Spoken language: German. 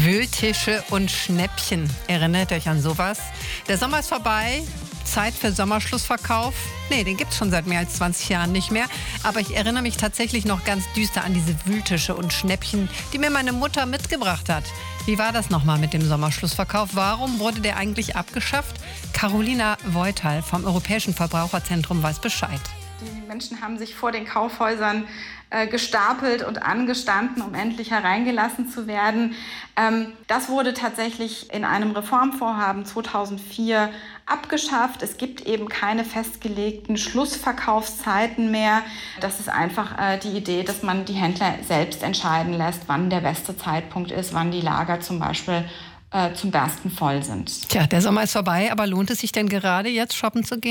Wühltische und Schnäppchen. Erinnert euch an sowas? Der Sommer ist vorbei. Zeit für Sommerschlussverkauf. Nee, den gibt's schon seit mehr als 20 Jahren nicht mehr. Aber ich erinnere mich tatsächlich noch ganz düster an diese Wühltische und Schnäppchen, die mir meine Mutter mitgebracht hat. Wie war das nochmal mit dem Sommerschlussverkauf? Warum wurde der eigentlich abgeschafft? Carolina Voital vom Europäischen Verbraucherzentrum weiß Bescheid. Die Menschen haben sich vor den Kaufhäusern gestapelt und angestanden, um endlich hereingelassen zu werden. Das wurde tatsächlich in einem Reformvorhaben 2004 abgeschafft. Es gibt eben keine festgelegten Schlussverkaufszeiten mehr. Das ist einfach die Idee, dass man die Händler selbst entscheiden lässt, wann der beste Zeitpunkt ist, wann die Lager zum Beispiel zum Bersten voll sind. Tja, der Sommer ist vorbei, aber lohnt es sich denn gerade jetzt shoppen zu gehen?